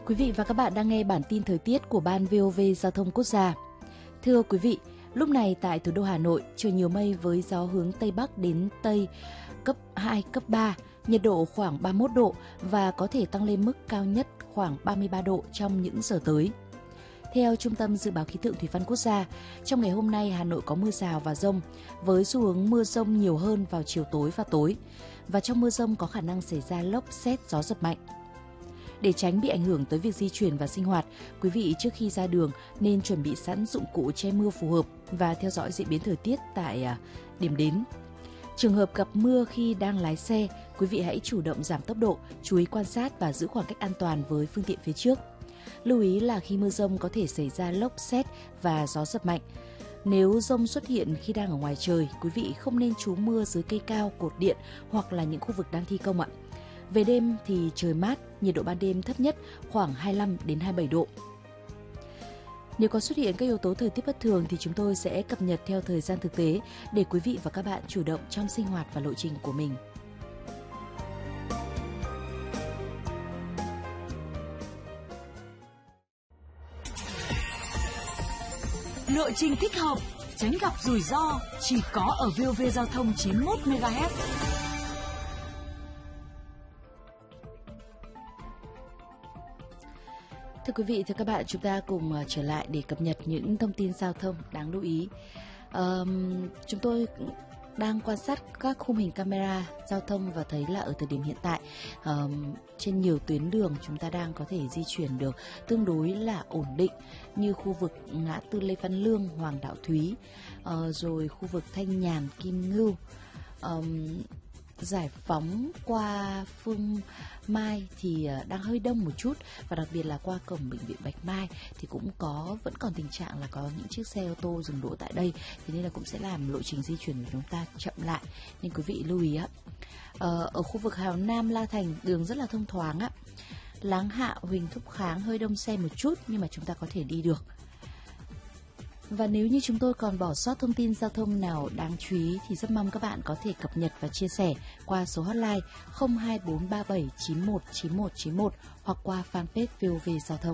Quý vị và các bạn đang nghe bản tin thời tiết của Ban VOV Giao thông Quốc gia. Thưa quý vị, lúc này tại thủ đô Hà Nội, trời nhiều mây với gió hướng Tây Bắc đến Tây cấp 2, cấp 3, nhiệt độ khoảng 31 độ và có thể tăng lên mức cao nhất khoảng 33 độ trong những giờ tới. Theo Trung tâm Dự báo Khí tượng Thủy văn Quốc gia, trong ngày hôm nay Hà Nội có mưa rào và dông, với xu hướng mưa dông nhiều hơn vào chiều tối và tối. Và trong mưa dông có khả năng xảy ra lốc, sét, gió giật mạnh. Để tránh bị ảnh hưởng tới việc di chuyển và sinh hoạt, quý vị trước khi ra đường nên chuẩn bị sẵn dụng cụ che mưa phù hợp và theo dõi diễn biến thời tiết tại điểm đến. Trường hợp gặp mưa khi đang lái xe, quý vị hãy chủ động giảm tốc độ, chú ý quan sát và giữ khoảng cách an toàn với phương tiện phía trước. Lưu ý là khi mưa dông có thể xảy ra lốc, sét và gió giật mạnh. Nếu dông xuất hiện khi đang ở ngoài trời, quý vị không nên trú mưa dưới cây cao, cột điện hoặc là những khu vực đang thi công ạ. Về đêm thì trời mát, nhiệt độ ban đêm thấp nhất khoảng 25 đến 27 độ. Nếu có xuất hiện các yếu tố thời tiết bất thường thì chúng tôi sẽ cập nhật theo thời gian thực tế để quý vị và các bạn chủ động trong sinh hoạt và lộ trình của mình. Lộ trình thích hợp, tránh gặp rủi ro chỉ có ở VOV Giao thông 91 MHz. Thưa quý vị, thưa các bạn, chúng ta cùng trở lại để cập nhật những thông tin giao thông đáng lưu ý. Chúng tôi đang quan sát các khung hình camera giao thông và thấy là ở thời điểm hiện tại trên nhiều tuyến đường chúng ta đang có thể di chuyển được tương đối là ổn định, như khu vực ngã tư Lê Văn Lương, Hoàng Đạo Thúy, rồi khu vực Thanh Nhàn, Kim Ngưu, Giải Phóng qua Phương Mai thì đang hơi đông một chút, và đặc biệt là qua cổng bệnh viện Bạch Mai thì cũng vẫn còn tình trạng là có những chiếc xe ô tô dừng đỗ tại đây, thế nên là cũng sẽ làm lộ trình di chuyển của chúng ta chậm lại, nên quý vị lưu ý ạ. Ở khu vực Hào Nam, La Thành đường rất là thông thoáng ạ. Láng Hạ, Huỳnh Thúc Kháng hơi đông xe một chút nhưng mà chúng ta có thể đi được. Và nếu như chúng tôi còn bỏ sót thông tin giao thông nào đáng chú ý thì rất mong các bạn có thể cập nhật và chia sẻ qua số hotline 02437919191 hoặc qua fanpage VOV Giao thông.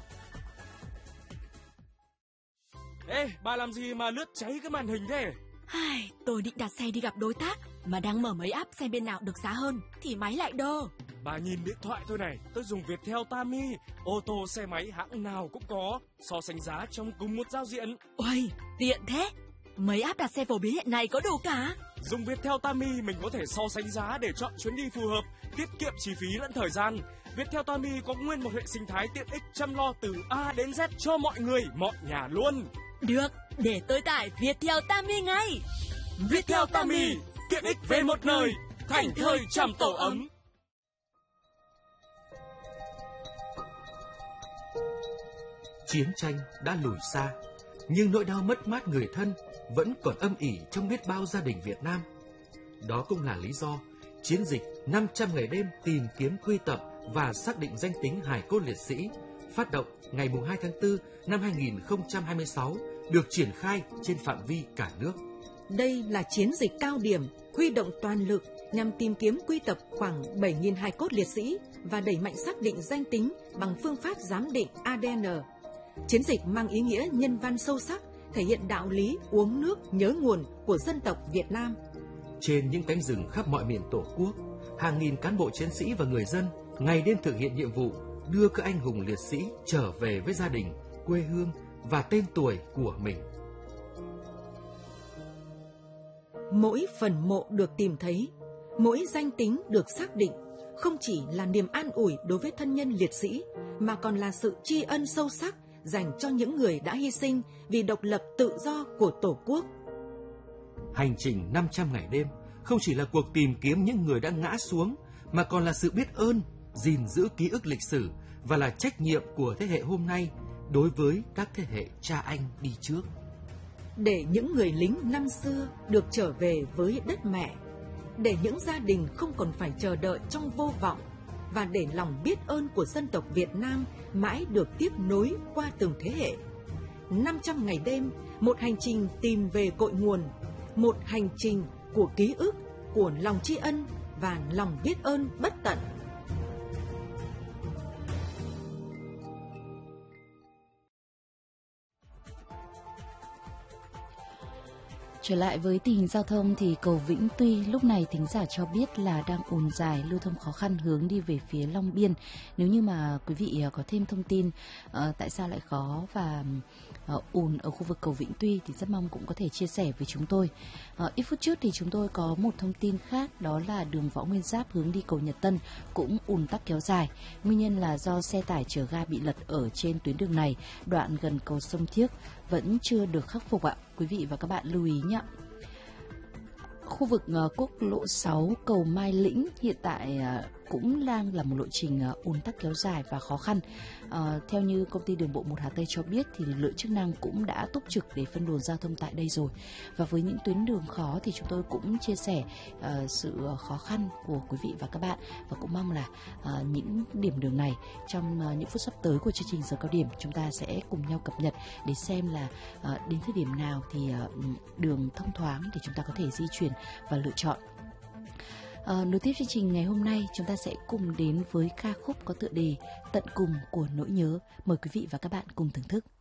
Ê, bà làm gì mà lướt cháy cái màn hình thế? Tôi định đặt xe đi gặp đối tác, mà đang mở mấy app xem bên nào được giá hơn thì máy lại đơ. Bà nhìn điện thoại tôi này, tôi dùng Viettel Tami, ô tô xe máy hãng nào cũng có, so sánh giá trong cùng một giao diện. Ôi, tiện thế! Mấy app đặt xe phổ biến hiện nay có đủ cả. Dùng Viettel Tami mình có thể so sánh giá để chọn chuyến đi phù hợp, tiết kiệm chi phí lẫn thời gian. Viettel Tami có nguyên một hệ sinh thái tiện ích chăm lo từ A đến Z cho mọi người, mọi nhà luôn. Được, để tôi tải Viettel Tami ngay. Viettel Tami, tiện ích về một nơi, thành thơi trầm tổ ấm. Chiến tranh đã lùi xa, nhưng nỗi đau mất mát người thân vẫn còn âm ỉ trong biết bao gia đình Việt Nam. Đó cũng là lý do chiến dịch 500 ngày đêm tìm kiếm quy tập và xác định danh tính hài cốt liệt sĩ phát động ngày 2 tháng 4 năm 2026 được triển khai trên phạm vi cả nước. Đây là chiến dịch cao điểm huy động toàn lực nhằm tìm kiếm quy tập khoảng 7.000 hài cốt liệt sĩ và đẩy mạnh xác định danh tính bằng phương pháp giám định ADN. Chiến dịch mang ý nghĩa nhân văn sâu sắc, thể hiện đạo lý uống nước nhớ nguồn của dân tộc Việt Nam. Trên những cánh rừng khắp mọi miền Tổ quốc, hàng nghìn cán bộ chiến sĩ và người dân ngày đêm thực hiện nhiệm vụ đưa các anh hùng liệt sĩ trở về với gia đình, quê hương và tên tuổi của mình. Mỗi phần mộ được tìm thấy, mỗi danh tính được xác định không chỉ là niềm an ủi đối với thân nhân liệt sĩ, mà còn là sự tri ân sâu sắc dành cho những người đã hy sinh vì độc lập tự do của Tổ quốc. Hành trình 500 ngày đêm không chỉ là cuộc tìm kiếm những người đã ngã xuống, mà còn là sự biết ơn, gìn giữ ký ức lịch sử và là trách nhiệm của thế hệ hôm nay đối với các thế hệ cha anh đi trước. Để những người lính năm xưa được trở về với đất mẹ, để những gia đình không còn phải chờ đợi trong vô vọng, và để lòng biết ơn của dân tộc Việt Nam mãi được tiếp nối qua từng thế hệ. 500 ngày đêm, một hành trình tìm về cội nguồn, một hành trình của ký ức, của lòng tri ân và lòng biết ơn bất tận. Trở lại với tình hình giao thông thì cầu Vĩnh Tuy lúc này thính giả cho biết là đang ùn dài, lưu thông khó khăn hướng đi về phía Long Biên. Nếu như mà quý vị có thêm thông tin tại sao lại khó và ùn ở khu vực cầu Vĩnh Tuy thì rất mong cũng có thể chia sẻ với chúng tôi. Ít phút trước thì chúng tôi có một thông tin khác, đó là đường Võ Nguyên Giáp hướng đi cầu Nhật Tân cũng ùn tắc kéo dài. Nguyên nhân là do xe tải chở ga bị lật ở trên tuyến đường này, đoạn gần cầu Sông Thiếc vẫn chưa được khắc phục ạ. Quý vị và các bạn lưu ý nhé. Khu vực quốc lộ 6 cầu Mai Lĩnh hiện tại cũng đang là một lộ trình ùn tắc kéo dài và khó khăn. Theo như công ty đường bộ 1 Hà Tây cho biết thì lực lượng chức năng cũng đã túc trực để phân luồng giao thông tại đây rồi. Và với những tuyến đường khó thì chúng tôi cũng chia sẻ sự khó khăn của quý vị và các bạn, và cũng mong là những điểm đường này trong những phút sắp tới của chương trình giờ cao điểm chúng ta sẽ cùng nhau cập nhật để xem là đến thời điểm nào thì đường thông thoáng để chúng ta có thể di chuyển và lựa chọn. Nối tiếp chương trình ngày hôm nay, chúng ta sẽ cùng đến với ca khúc có tựa đề Tận Cùng của Nỗi Nhớ. Mời quý vị và các bạn cùng thưởng thức.